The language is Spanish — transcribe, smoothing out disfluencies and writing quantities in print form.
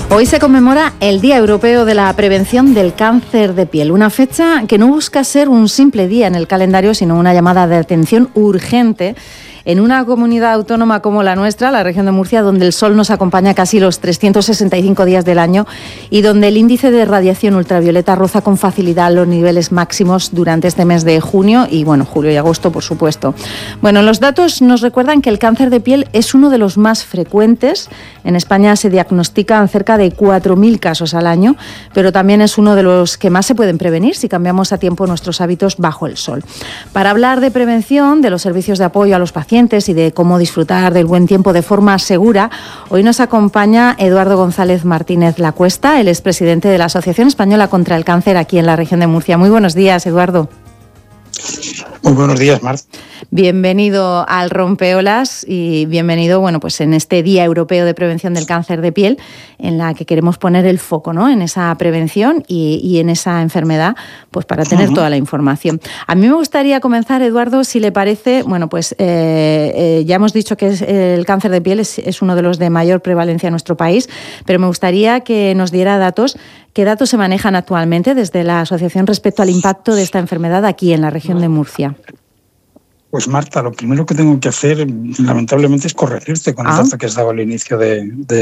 Hoy se conmemora el Día Europeo de la Prevención del Cáncer de Piel, una fecha que no busca ser un simple día en el calendario, sino una llamada de atención urgente en una comunidad autónoma como la nuestra, la región de Murcia, donde el sol nos acompaña casi los 365 días del año y donde el índice de radiación ultravioleta roza con facilidad los niveles máximos durante este mes de junio y, julio y agosto, por supuesto. Los datos nos recuerdan que el cáncer de piel es uno de los más frecuentes. En España se diagnostican cerca de 4.000 casos al año, pero también es uno de los que más se pueden prevenir si cambiamos a tiempo nuestros hábitos bajo el sol. Para hablar de prevención, de los servicios de apoyo a los pacientes y de cómo disfrutar del buen tiempo de forma segura, hoy nos acompaña Eduardo González Martínez Lacuesta, él es presidente de la Asociación Española contra el Cáncer aquí en la región de Murcia. Muy buenos días, Eduardo. Muy buenos días, Marta. Bienvenido al Rompeolas y bienvenido, en este Día Europeo de Prevención del Cáncer de Piel, en la que queremos poner el foco, ¿no?, en esa prevención y en esa enfermedad, pues para tener toda la información. A mí me gustaría comenzar, Eduardo, si le parece, ya hemos dicho que el cáncer de piel es uno de los de mayor prevalencia en nuestro país, pero me gustaría que nos diera datos. ¿Qué datos se manejan actualmente desde la asociación respecto al impacto de esta enfermedad aquí en la región de Murcia? Pues Marta, lo primero que tengo que hacer, lamentablemente, es corregirte con el dato que has dado al inicio de